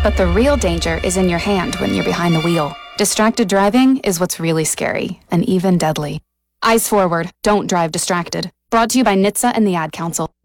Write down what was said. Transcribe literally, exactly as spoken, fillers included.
But the real danger is in your hand when you're behind the wheel. Distracted driving is what's really scary, and even deadly. Eyes forward, don't drive distracted. Brought to you by N H T S A and the Ad Council.